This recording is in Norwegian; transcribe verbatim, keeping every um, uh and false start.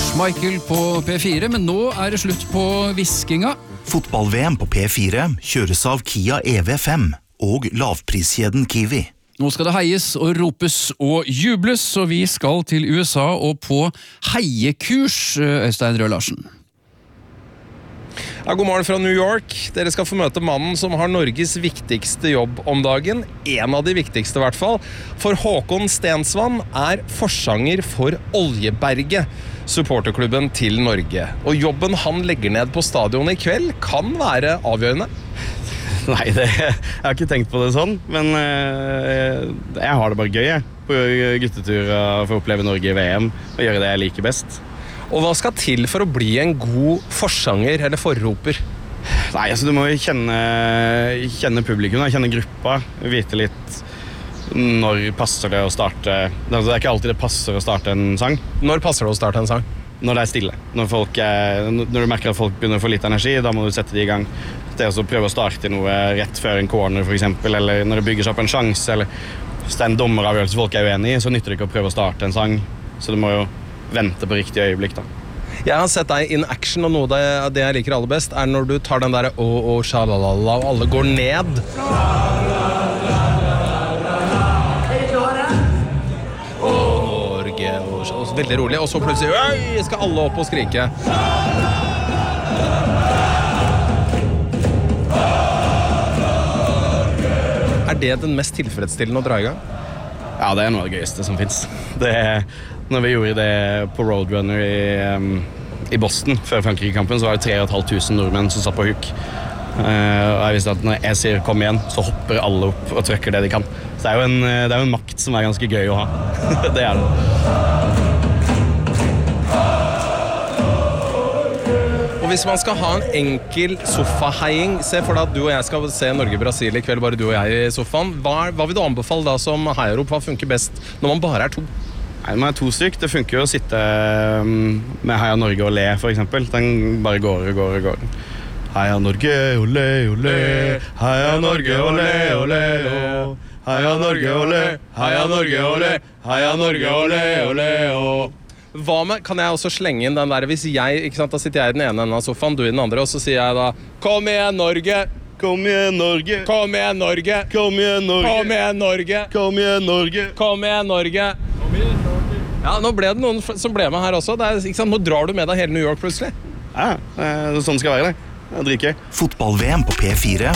George Michael på P fire, men nå er det slutt på hviskinga. Fotball-V M på P fire kjøres av Kia E V fem og lavpriskjeden Kiwi. Nå skal det heies og ropes og jubles, så vi skal til U S A og på heiekurs, Øystein Røe Larsen. Ja, god morgen fra New York. Dere skal få møte mannen som har Norges viktigste jobb om dagen. En av de viktigste i hvert fall. For Håkon Stensvann er forsanger for Oljeberget, supporterklubben til Norge. Og jobben han legger ned på stadion i kveld kan være avgjørende. Nei, det, jeg har ikke tenkt på det sånn, men eh, jeg har det bare gøy jeg. På guttetur for å oppleve Norge i V M og gjøre det jeg liker best. Og hva skal til for å bli en god forsanger eller forroper? Nei, altså du må jo kjenne, kjenne publikum, kjenne gruppa, vite litt når passer det å starte. Det er ikke alltid det passer å starte en sang. Når passer det å starte en sang? Når det er stille. Når, folk er, når du merker at folk begynner å få litt energi, da må du sette det i gang. Det er å prøve å starte noe rett før en corner for eksempel, eller når det bygger seg opp en sjanse, eller hvis det er en dommeravgjørelse folk er uenige i, så nytter det ikke å prøve å starte en sang. Så du må jo vente på riktig øyeblikk da. Jeg har sett deg in action, og noe av det jeg liker aller best er når du tar den der å, å, shalalala, og alle går ned. Å, Norge, og, og veldig rolig, og så plutselig øy, skal alle opp og skrike. Er det den mest tilfredsstillende å dra i gang? Ja, det er noe av det gøyeste som finnes. Det er Når vi gjorde det på Roadrunner i, um, i Boston før Frankrike-kampen, så var det tre og et halvt tusen nordmenn som satt på huk. Uh, og jeg visste at når jeg sier kom igjen, så hopper alle opp og trykker det de kan. Så det er jo en, det er jo en makt som er ganske gøy å ha. Det er det. Og hvis man skal ha en enkel sofaheiing, se for deg at du og jeg skal se Norge-Brasil i kveld, bare du og jeg i sofaen. Hva, hva vil du anbefale da som heierop? Hva funker best når man bare er to? Nei, man er to stykk. Det funker jo å sitte med Heia Norge og le, for eksempel. Den bare går og går og går. Heia Norge, ole, ole. Heia Norge, ole, ole, ole. Heia Norge, ole. Heia Norge, ole. Heia Norge, ole, ole, ole. Hva med, kan jeg også slenge inn den der, hvis jeg, ikke sant, da sitter jeg i den ene enden av sofaen, du i den andre, og så sier jeg da, kom igjen Norge, kom igjen Norge, kom igjen Norge, kom igjen Norge, kom igjen Norge, kom igjen Norge, kom igjen Norge. Ja, nå ble det noen som ble med her også, det er, ikke sant, nå drar du med deg hele New York plutselig. Ja, sånn skal det være det, det er dritgøy. Fotball-V M på P fire